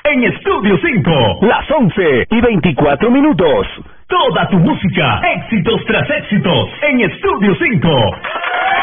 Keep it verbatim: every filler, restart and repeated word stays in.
en Estudio cinco. Las once y veinticuatro minutos. Toda tu música, éxitos tras éxitos, en Estudio cinco.